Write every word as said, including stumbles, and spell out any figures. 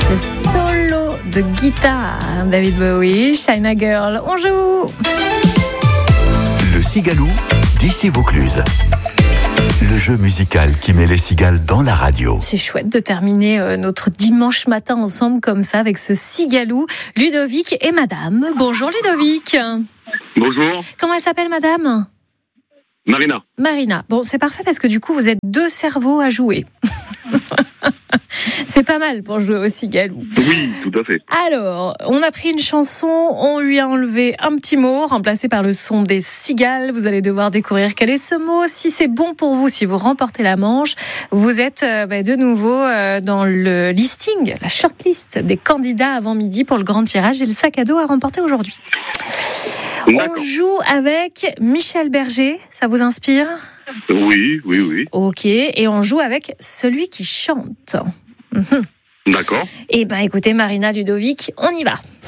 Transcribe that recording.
Le solo de guitare, David Bowie, China Girl. On joue. Le Cigalou d'ici Vaucluse. Le jeu musical qui met les cigales dans la radio. C'est chouette de terminer euh, notre dimanche matin ensemble comme ça avec ce Cigalou. Ludovic et Madame. Bonjour Ludovic. Bonjour. Comment elle s'appelle Madame ? Marina. Marina. Bon, c'est parfait parce que du coup, vous êtes deux cerveaux à jouer. C'est pas mal pour jouer au Cigalou. Oui, tout à fait. Alors, on a pris une chanson, on lui a enlevé un petit mot, remplacé par le son des cigales. Vous allez devoir découvrir quel est ce mot. Si c'est bon pour vous, si vous remportez la manche, vous êtes euh, bah, de nouveau euh, dans le listing, la shortlist des candidats avant midi pour le grand tirage et le sac à dos à remporter aujourd'hui. D'accord. On joue avec Michel Berger, ça vous inspire ? Oui, oui, oui. Ok, et on joue avec celui qui chante. Mhm. D'accord. Eh ben écoutez Marina, Ludovic, on y va.